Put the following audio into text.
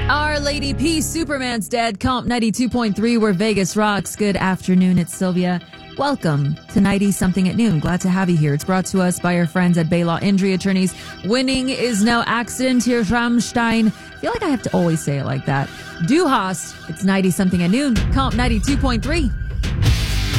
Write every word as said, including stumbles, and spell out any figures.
Our Lady Peace, Superman's dead. Comp ninety-two point three, where Vegas rocks. Good afternoon, it's Sylvia. Welcome to ninety Something at Noon. Glad to have you here. It's brought to us by our friends at Baylaw Injury Attorneys. Winning is no accident here, Rammstein. I feel like I have to always say it like that. Du hast, it's ninety Something at Noon. Comp ninety-two point three.